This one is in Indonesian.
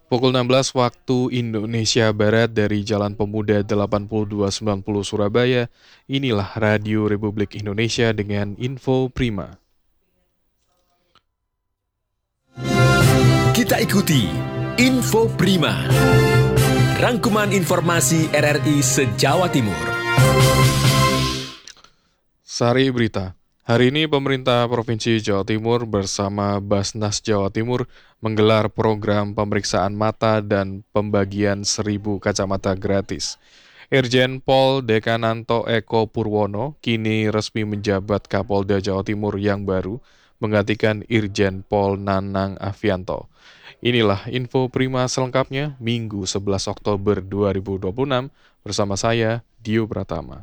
Pukul 16 waktu Indonesia Barat dari Jalan Pemuda 8290 Surabaya, inilah Radio Republik Indonesia dengan info prima. Kita ikuti Info Prima, rangkuman informasi RRI se-Jawa Timur. Sari Berita. Hari ini pemerintah Provinsi Jawa Timur bersama Basnas Jawa Timur menggelar program pemeriksaan mata dan pembagian 1.000 kacamata gratis. Irjen Pol Dekananto Eko Purwono kini resmi menjabat Kapolda Jawa Timur yang baru, menggantikan Irjen Pol Nanang Afianto. Inilah info prima selengkapnya Minggu 11 Oktober 2026 bersama saya, Dio Pratama.